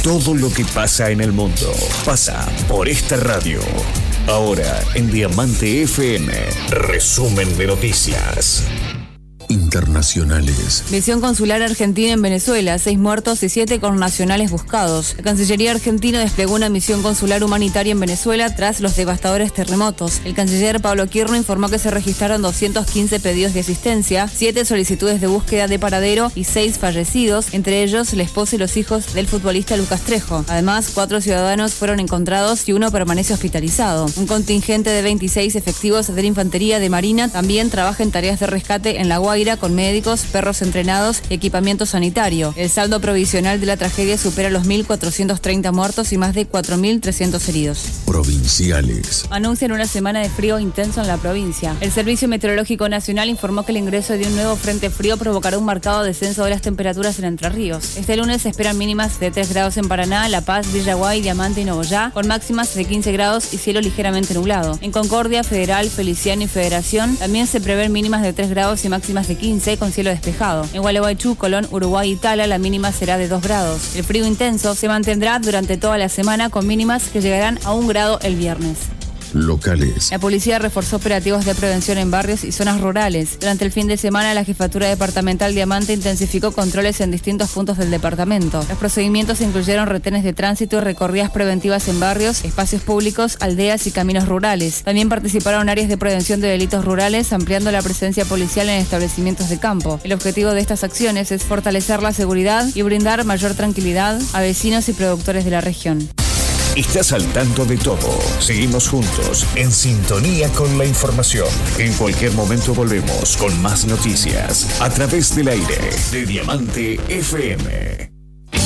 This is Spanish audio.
Todo lo que pasa en el mundo pasa por esta radio. Ahora en Diamante FM, resumen de noticias internacionales. Misión consular argentina en Venezuela, 6 muertos y 7 connacionales buscados. La Cancillería argentina desplegó una misión consular humanitaria en Venezuela tras los devastadores terremotos. El canciller Pablo Quirno informó que se registraron 215 pedidos de asistencia, 7 solicitudes de búsqueda de paradero y 6 fallecidos, entre ellos la esposa y los hijos del futbolista Lucas Trejo. Además, 4 ciudadanos fueron encontrados y 1 permanece hospitalizado. Un contingente de 26 efectivos de la Infantería de Marina también trabaja en tareas de rescate en La Guaira con médicos, perros entrenados y equipamiento sanitario. El saldo provisional de la tragedia supera los 1.430 muertos y más de 4.300 heridos. Provinciales. Anuncian una semana de frío intenso en la provincia. El Servicio Meteorológico Nacional informó que el ingreso de un nuevo frente frío provocará un marcado descenso de las temperaturas en Entre Ríos. Este lunes se esperan mínimas de 3 grados en Paraná, La Paz, Villaguay, Diamante y Nogoyá, con máximas de 15 grados y cielo ligeramente nublado. En Concordia, Federal, Feliciano y Federación también se prevén mínimas de 3 grados y máximas de 15 con cielo despejado. En Gualeguaychú, Colón, Uruguay y Tala la mínima será de 2 grados. El frío intenso se mantendrá durante toda la semana con mínimas que llegarán a 1 grado el viernes. Locales. La policía reforzó operativos de prevención en barrios y zonas rurales. Durante el fin de semana, la Jefatura Departamental Diamante intensificó controles en distintos puntos del departamento. Los procedimientos incluyeron retenes de tránsito y recorridas preventivas en barrios, espacios públicos, aldeas y caminos rurales. También participaron áreas de prevención de delitos rurales, ampliando la presencia policial en establecimientos de campo. El objetivo de estas acciones es fortalecer la seguridad y brindar mayor tranquilidad a vecinos y productores de la región. Estás al tanto de todo. Seguimos juntos, en sintonía con la información. En cualquier momento volvemos con más noticias a través del aire de Diamante FM.